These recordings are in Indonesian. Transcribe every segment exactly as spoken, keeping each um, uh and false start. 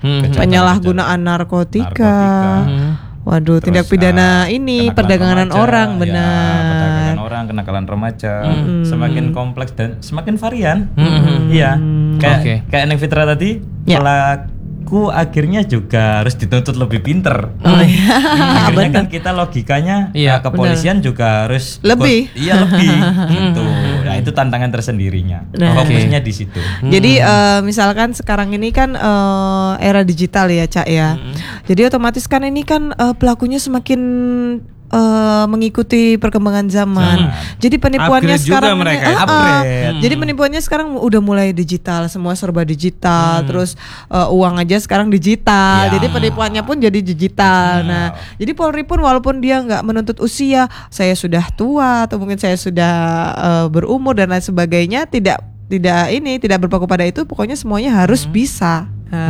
hmm. penyalahgunaan narkotika. narkotika. Hmm. Waduh, Terus, tindak pidana uh, ini perdagangan remaja, orang, ya, benar. perdagangan orang, kenakalan remaja, hmm. semakin kompleks dan semakin varian. Hmm. Iya, kayak okay. kayak Neng Fitra tadi, ya. pelaku akhirnya juga harus dituntut lebih pinter. Oh, iya. Akhirnya kan kita logikanya iya, uh, kepolisian bener. juga harus lebih, ikut, iya lebih, gitu. Nah itu tantangan tersendirinya. Nah. Fokusnya di situ. Jadi uh, misalkan sekarang ini kan uh, era digital ya, Cak ya. Hmm. Jadi otomatis kan ini kan uh, pelakunya semakin uh, mengikuti perkembangan zaman. Hmm. Jadi penipuannya upgrade sekarang mereka, ini, uh, uh, hmm. jadi penipuannya sekarang udah mulai digital, semua serba digital. Hmm. Terus uh, uang aja sekarang digital. Ya. Jadi penipuannya pun jadi digital. Ya. Nah, jadi Polri pun walaupun dia nggak menuntut usia, saya sudah tua atau mungkin saya sudah uh, berumur dan lain sebagainya, tidak tidak ini tidak berpaku pada itu. Pokoknya semuanya harus hmm. bisa.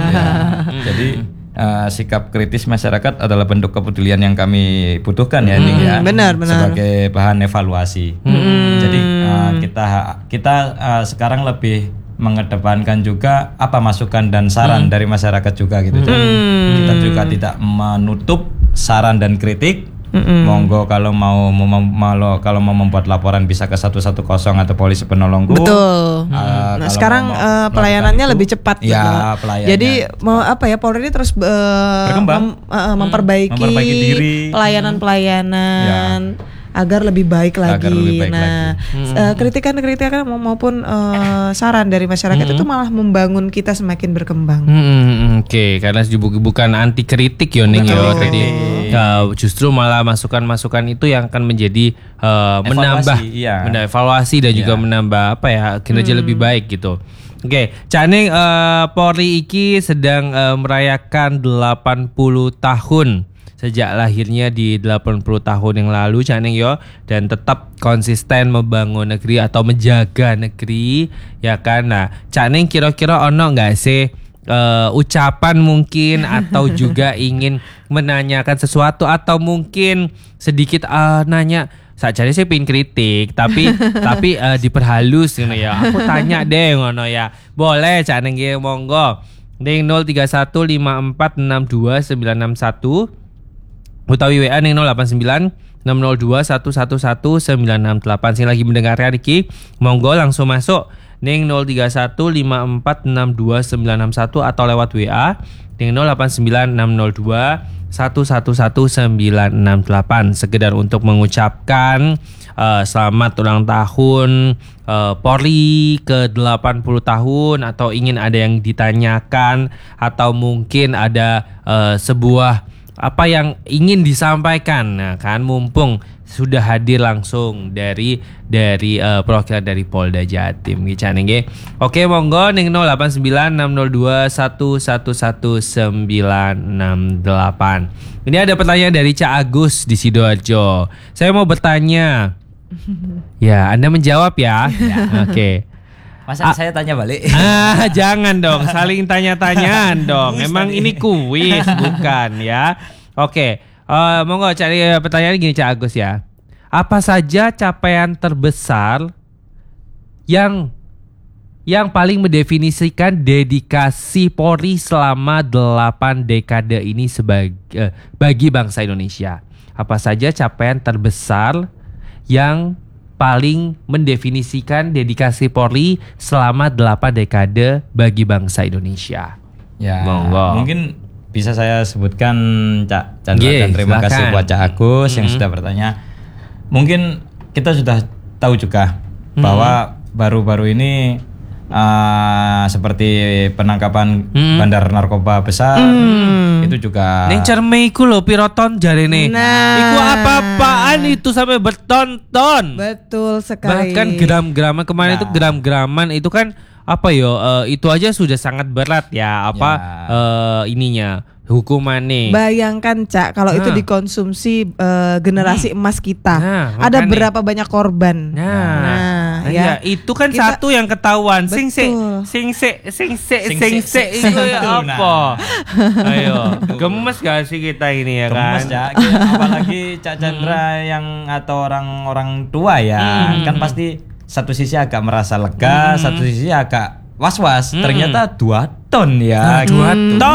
Ya. Jadi Uh, sikap kritis masyarakat adalah bentuk kepedulian yang kami butuhkan ya, hmm, Ning ya, benar, benar. sebagai bahan evaluasi. Hmm. Jadi uh, kita kita uh, sekarang lebih mengedepankan juga apa masukan dan saran hmm. dari masyarakat juga gitu. Hmm. Kita juga tidak menutup saran dan kritik. Mm-mm. Monggo kalau mau mau kalau mau membuat laporan bisa ke satu satu nol atau polisi penolongku. Betul. Uh, nah sekarang mau uh, pelayanannya itu, lebih cepat. Ya, pelayanannya. Jadi mau apa ya, Polri ini terus uh, berkembang, mem, uh, memperbaiki, memperbaiki diri, pelayanan-pelayanan. Ya. Agar lebih baik lagi. Agar lebih baik nah, lagi. Hmm. uh, kritikan-kritikan maupun uh, saran dari masyarakat hmm. itu malah membangun kita semakin berkembang. Hmm, Oke, okay. Karena bukan anti kritik ya, Ning ya. Tadi uh, justru malah masukan-masukan itu yang akan menjadi uh, menambah, iya. evaluasi dan iya. juga menambah apa ya kinerja hmm. lebih baik gitu. Oke, okay. Cak Ning, uh, Polri iki sedang uh, merayakan delapan puluh tahun sejak lahirnya di delapan puluh tahun yang lalu, Cak Ning yo, dan tetap konsisten membangun negeri atau menjaga negeri, ya kan. Nah, Cak Ning kira-kira ono nggak sih uh, ucapan mungkin atau juga ingin menanyakan sesuatu atau mungkin sedikit uh, nanya. Sakjane sih pin kritik, tapi tapi uh, diperhalus ngono ya. Aku tanya deh ngono ya. Boleh Cak Ning nggih, monggo. Ning nol tiga satu lima empat enam dua sembilan enam satu utawi W A ning nol delapan sembilan enam nol dua satu satu satu sembilan enam delapan. Sing lagi mendengarkan iki, monggo langsung masuk ning nol tiga satu lima empat enam dua sembilan enam satu atau lewat W A ning nol delapan sembilan enam nol dua satu satu satu sembilan enam delapan, sekedar untuk mengucapkan uh, selamat ulang tahun uh, Polri ke delapan puluh tahun, atau ingin ada yang ditanyakan, atau mungkin ada uh, sebuah apa yang ingin disampaikan. Nah kan, mumpung sudah hadir langsung dari dari uh, perwakilan dari Polda Jatim gitu nggih. Oke, monggo ning nol delapan sembilan enam nol dua satu satu satu sembilan enam delapan. Ini ada pertanyaan dari Cak Agus di Sidoarjo. Saya mau bertanya. Ya, Anda menjawab ya. Ya. Oke. Masa ah, saya tanya balik? Ah, jangan dong, saling tanya-tanyaan dong. Emang ini kuis bukan ya? Oke, uh, monggo cari pertanyaan gini Cak Agus ya. Apa saja capaian terbesar yang yang paling mendefinisikan dedikasi Polri selama delapan dekade ini sebagai uh, bagi bangsa Indonesia? Apa saja capaian terbesar yang paling mendefinisikan dedikasi Polri selama delapan dekade bagi bangsa Indonesia? Ya, monggo. Mungkin bisa saya sebutkan Cak Chandra, yeah, dan terima silakan. kasih buat Cak Agus mm-hmm. yang sudah bertanya. Mungkin kita sudah tahu juga mm-hmm. bahwa baru-baru ini uh, seperti penangkapan mm-hmm. bandar narkoba besar mm. itu juga. Neng cerme iku lho piroton jarene. Nah. Iku apa-apaan itu sampai bertonton. Betul sekali. Bahkan gram-graman kemarin nah. itu gram-graman itu kan apa yo uh, itu aja sudah sangat berat ya apa ya. uh, ininya hukumannya. Bayangkan Cak kalau nah. itu dikonsumsi uh, generasi hmm. emas kita. Nah, ada makanya. Berapa banyak korban. Nah, nah ya. ya itu kan kita, satu yang ketahuan. Sing se sing se sing se sing se itu apa? Ayo, gemes gak sih kita ini ya kan? Gemes ya, apalagi Cak Chandra yang atau orang-orang tua ya, hmm. kan pasti satu sisi agak merasa lega, hmm. satu sisi agak was-was. Hmm. Ternyata dua ton ya. Dua ton.